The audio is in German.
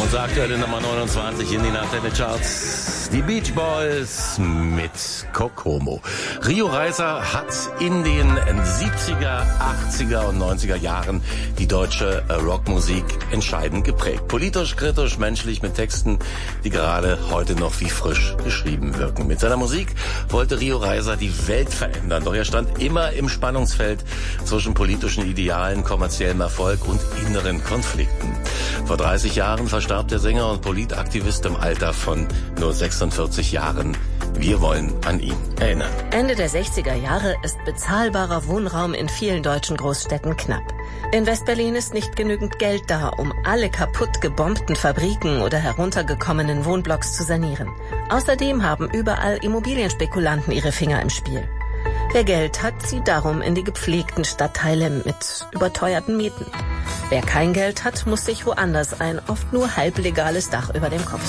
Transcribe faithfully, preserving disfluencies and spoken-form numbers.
Unsere aktuelle Nummer neunundzwanzig in den Antenne-Charts. Die Beach Boys mit Kokomo. Rio Reiser hat in den siebziger, achtziger und neunziger Jahren die deutsche Rockmusik entscheidend geprägt. Politisch, kritisch, menschlich, mit Texten, die gerade heute noch wie frisch geschrieben wirken. Mit seiner Musik wollte Rio Reiser die Welt verändern, doch er stand immer im Spannungsfeld zwischen politischen Idealen, kommerziellem Erfolg und inneren Konflikten. Vor dreißig Jahren verstarb der Sänger und Politaktivist im Alter von nur sechsundvierzig Jahren. Wir wollen an ihn erinnern. Ende der sechziger Jahre ist bezahlbarer Wohnraum in vielen deutschen Großstädten knapp. In Westberlin ist nicht genügend Geld da, um alle kaputt gebombten Fabriken oder heruntergekommenen Wohnblocks zu sanieren. Außerdem haben überall Immobilienspekulanten ihre Finger im Spiel. Wer Geld hat, zieht darum in die gepflegten Stadtteile mit überteuerten Mieten. Wer kein Geld hat, muss sich woanders ein oft nur halblegales Dach über dem Kopf